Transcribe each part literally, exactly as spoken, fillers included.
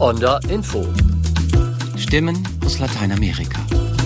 Onda Info. Stimmen aus Lateinamerika.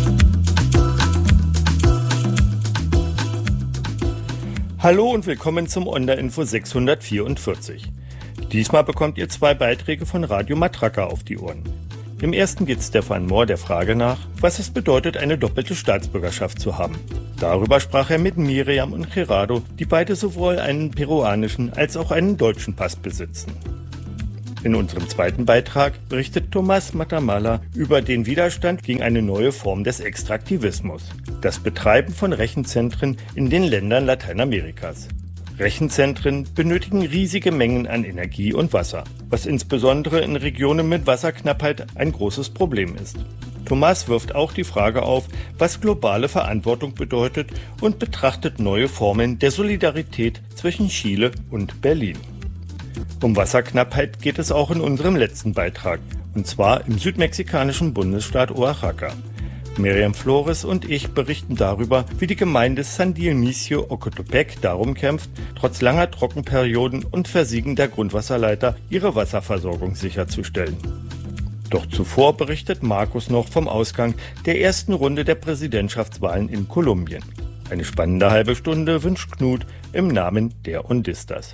Hallo und willkommen zum Onda Info sechshundertvierundvierzig. Diesmal bekommt ihr zwei Beiträge von Radio Matraca auf die Ohren. Im ersten geht Stefan Mohr der Frage nach, was es bedeutet, eine doppelte Staatsbürgerschaft zu haben. Darüber sprach er mit Miriam und Gerardo, die beide sowohl einen peruanischen als auch einen deutschen Pass besitzen. In unserem zweiten Beitrag berichtet Tomás Matamala über den Widerstand gegen eine neue Form des Extraktivismus, das Betreiben von Rechenzentren in den Ländern Lateinamerikas. Rechenzentren benötigen riesige Mengen an Energie und Wasser, was insbesondere in Regionen mit Wasserknappheit ein großes Problem ist. Tomás wirft auch die Frage auf, was globale Verantwortung bedeutet und betrachtet neue Formen der Solidarität zwischen Chile und Berlin. Um Wasserknappheit geht es auch in unserem letzten Beitrag, und zwar im südmexikanischen Bundesstaat Oaxaca. Miriam Flores und ich berichten darüber, wie die Gemeinde San Dionisio Ocotepec darum kämpft, trotz langer Trockenperioden und Versiegen der Grundwasserleiter ihre Wasserversorgung sicherzustellen. Doch zuvor berichtet Markus noch vom Ausgang der ersten Runde der Präsidentschaftswahlen in Kolumbien. Eine spannende halbe Stunde wünscht Knut im Namen der Ondistas.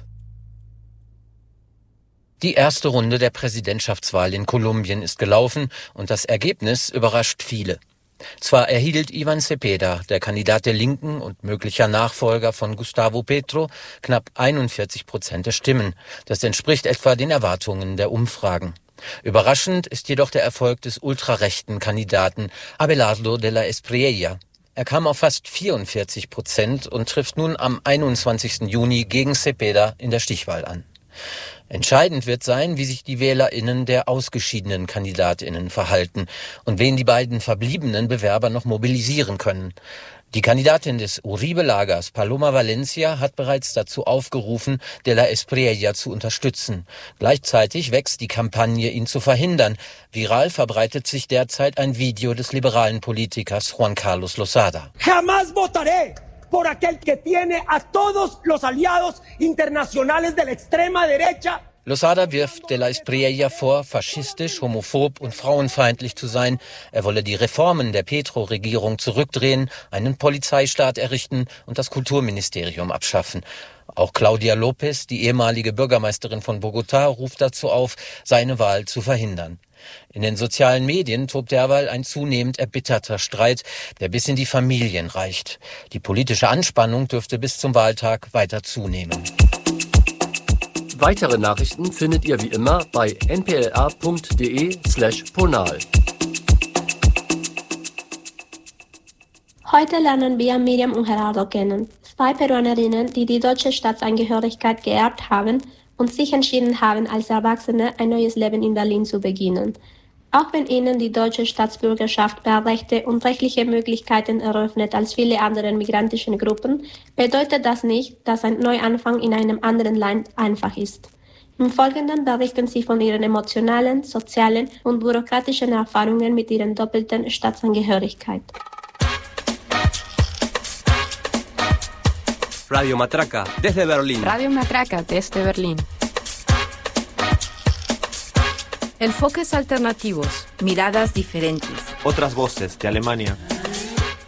Die erste Runde der Präsidentschaftswahl in Kolumbien ist gelaufen und das Ergebnis überrascht viele. Zwar erhielt Iván Cepeda, der Kandidat der Linken und möglicher Nachfolger von Gustavo Petro, knapp einundvierzig Prozent der Stimmen. Das entspricht etwa den Erwartungen der Umfragen. Überraschend ist jedoch der Erfolg des ultrarechten Kandidaten Abelardo de la Espriella. Er kam auf fast vierundvierzig Prozent und trifft nun am einundzwanzigsten Juni gegen Cepeda in der Stichwahl an. Entscheidend wird sein, wie sich die WählerInnen der ausgeschiedenen KandidatInnen verhalten und wen die beiden verbliebenen Bewerber noch mobilisieren können. Die Kandidatin des Uribe-Lagers, Paloma Valencia, hat bereits dazu aufgerufen, de la Espriella zu unterstützen. Gleichzeitig wächst die Kampagne, ihn zu verhindern. Viral verbreitet sich derzeit ein Video des liberalen Politikers Juan Carlos Lozada. Jamás votaré por aquel que tiene a todos los aliados internacionales de la extrema derecha. Lozada wirft de la Espriella vor, faschistisch, homophob und frauenfeindlich zu sein. Er wolle die Reformen der Petro-Regierung zurückdrehen, einen Polizeistaat errichten und das Kulturministerium abschaffen. Auch Claudia López, die ehemalige Bürgermeisterin von Bogotá, ruft dazu auf, seine Wahl zu verhindern. In den sozialen Medien tobt derweil ein zunehmend erbitterter Streit, der bis in die Familien reicht. Die politische Anspannung dürfte bis zum Wahltag weiter zunehmen. Weitere Nachrichten findet ihr wie immer bei n p l a punkt d e slash ponal. Heute lernen wir Miriam und Gerardo kennen, zwei Peruanerinnen, die die deutsche Staatsangehörigkeit geerbt haben und sich entschieden haben, als Erwachsene ein neues Leben in Berlin zu beginnen. Auch wenn ihnen die deutsche Staatsbürgerschaft mehr Rechte und rechtliche Möglichkeiten eröffnet als viele andere migrantische Gruppen, bedeutet das nicht, dass ein Neuanfang in einem anderen Land einfach ist. Im Folgenden berichten sie von ihren emotionalen, sozialen und bürokratischen Erfahrungen mit ihrer doppelten Staatsangehörigkeit. Radio Matraca, desde Berlín. Radio Matraca, desde Berlín. Enfoques alternativos, miradas diferentes. Otras voces de Alemania.